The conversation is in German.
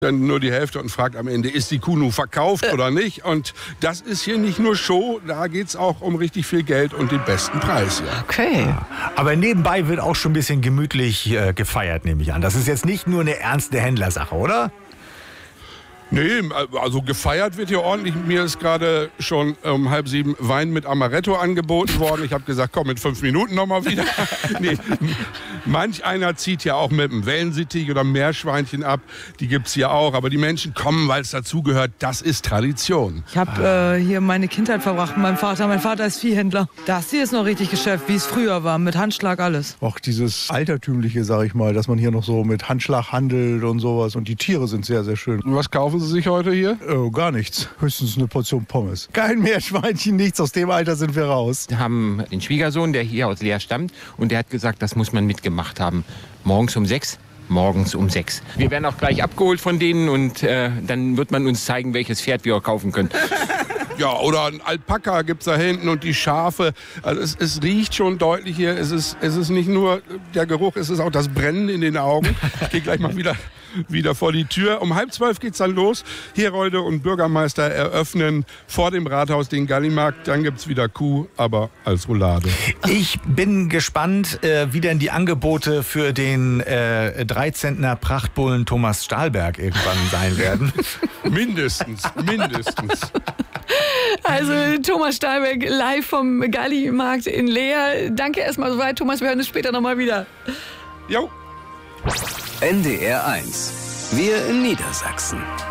dann nur die Hälfte und fragt am Ende, ist die Kuh nun verkauft oder nicht? Und das ist hier nicht nur Show, da geht es auch um richtig viel Geld und den besten Preis. Ja. Okay. Aber nebenbei wird auch schon ein bisschen gemütlich gefeiert, nehme ich an. Das ist jetzt nicht nur eine ernste Händlersache, oder? Nee, also gefeiert wird hier ordentlich. Mir ist gerade schon um 6:30 Wein mit Amaretto angeboten worden. Ich habe gesagt, komm, in 5 Minuten nochmal wieder. Nee, manch einer zieht ja auch mit einem Wellensittich oder Meerschweinchen ab. Die gibt's hier auch. Aber die Menschen kommen, weil es dazugehört. Das ist Tradition. Ich habe hier meine Kindheit verbracht mit meinem Vater. Mein Vater ist Viehhändler. Das hier ist noch richtig Geschäft, wie es früher war. Mit Handschlag alles. Auch dieses Altertümliche, sag ich mal, dass man hier noch so mit Handschlag handelt und sowas. Und die Tiere sind sehr, sehr schön. Und was kaufen Sie sich heute hier? Gar nichts. Höchstens eine Portion Pommes. Kein Meerschweinchen, nichts. Aus dem Alter sind wir raus. Wir haben den Schwiegersohn, der hier aus Leer stammt. Und der hat gesagt, das muss man mitgemacht haben. Morgens um 6. Morgens um 6. Wir werden auch gleich abgeholt von denen und dann wird man uns zeigen, welches Pferd wir auch kaufen können. Ja, oder ein Alpaka gibt's da hinten und die Schafe. Also es riecht schon deutlich hier. Es ist nicht nur der Geruch, es ist auch das Brennen in den Augen. Ich gehe gleich mal wieder vor die Tür. Um 11:30 geht's dann los. Herolde und Bürgermeister eröffnen vor dem Rathaus den Gallimarkt. Dann gibt's wieder Kuh, aber als Roulade. Ich bin gespannt, wie denn die Angebote für den 13. Prachtbullen Thomas Stahlberg irgendwann sein werden. Mindestens. Also Thomas Stahlberg live vom Gallimarkt in Leer. Danke erstmal soweit, Thomas. Wir hören uns später nochmal wieder. Jo. NDR 1. Wir in Niedersachsen.